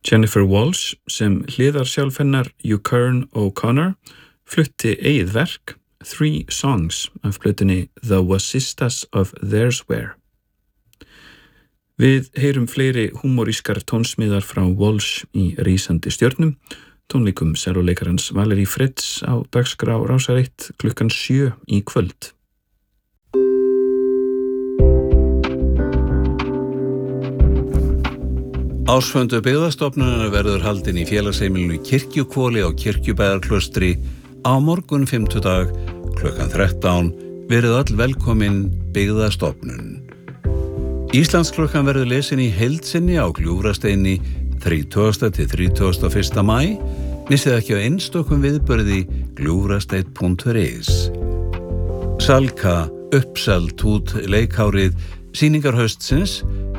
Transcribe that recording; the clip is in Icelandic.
Jennifer Walsh, sem hliðarsjálf hennar Euchern O'Connor, flutti eigið verk, 3 Songs, af plötunni The Wassistas of Theirswear. Við heyrum fleiri húmorískar tónsmíðar frá Walsh í rísandi stjörnum, tónleikum sellóleikarans Valerie Fritz á dagskrá Rásar 1 klukkan 7 í kvöld. Ársfundur byggðastofnunar verður haldinn í félagsheimilinu Kirkjuhvoli á Kirkjubæjarklaustri á morgun 5. dag klukkan 13. Verið öll velkomin Byggðastofnun. Íslandsklukkan verður lesin í heild sinni á Gljúfrasteini 30. til 31. maí. Missið ekki á einstökum viðburði gljúfrasteinn.is. Salka, uppselt út leikhárið sýningar haustsins